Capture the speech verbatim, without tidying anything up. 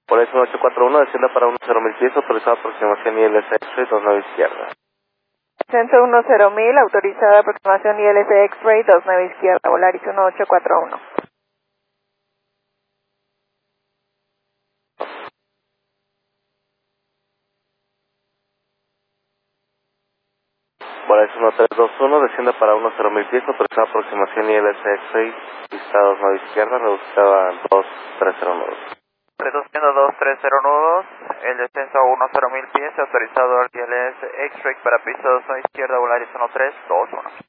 Por eso ocho cuatro uno, descienda para uno cero mil pies, autorizada aproximación I L S X-ray dos nueve izquierda. Descenso uno cero mil, autorizada aproximación I L S X-ray dos nueve izquierda, Volaris uno ocho cuatro uno. Volaris uno tres dos uno, descienda para uno cero mil pies, autorizada aproximación I L S X-ray, pista dos nueve izquierda, reducida a dos tres cero nudos. Reduciendo dos tres cero nudos, el descenso a uno cero mil pies, autorizado al I L S X-ray para pista dos nueve izquierda, Volaris uno tres dos uno.